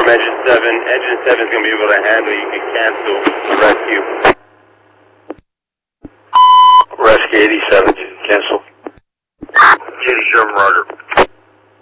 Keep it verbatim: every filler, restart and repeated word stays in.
from engine seven. Engine seven is going to be able to handle. You can cancel rescue. Rescue eighty-seven, you can cancel. eighty-seven, roger.